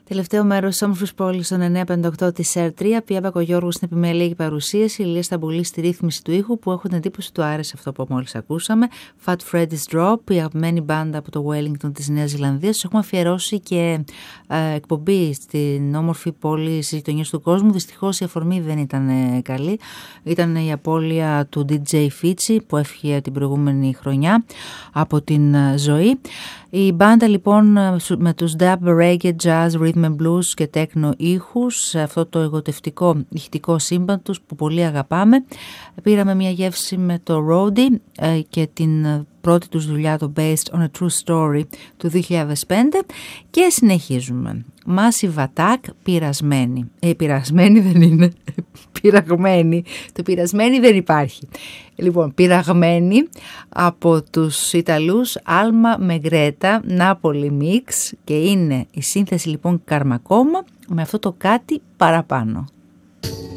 Τελευταίο μέρος της όμορφης πόλης στον 958 της ΣΕΡ3. Πία Μπακογιώργου στην επιμέλεια και παρουσίαση. Ηλία Σταμπουλή στη ρύθμιση του ήχου, που έχω την εντύπωση του άρεσε αυτό που μόλις ακούσαμε. Fat Freddy's Drop, η αγαπημένη μπάντα από το Wellington της Νέας Ζηλανδίας. Τους έχουμε αφιερώσει και εκπομπή στην όμορφη πόλη στις γειτονιές του κόσμου. Δυστυχώς η αφορμή δεν ήταν καλή. Ήταν η απώλεια του DJ Fitzy που έφυγε την προηγούμενη χρονιά από την ζωή. Η μπάντα λοιπόν με τους dub, reggae, jazz, rhythm and blues και techno ήχους, αυτό το εγωτευτικό ηχητικό σύμπαν τους που πολύ αγαπάμε. Πήραμε μια γεύση με το Roadie και την πρώτη τους δουλειά, το Based on a True Story του 2005, και συνεχίζουμε. Massive Attack, πειρασμένη. Πειρασμένη δεν είναι, πειραγμένη. Το πειρασμένη δεν υπάρχει. Λοιπόν, πειραγμένη από τους Ιταλούς Alma Megreta, Napoli Mix, και είναι η σύνθεση λοιπόν Καρμακόμα με αυτό το κάτι παραπάνω.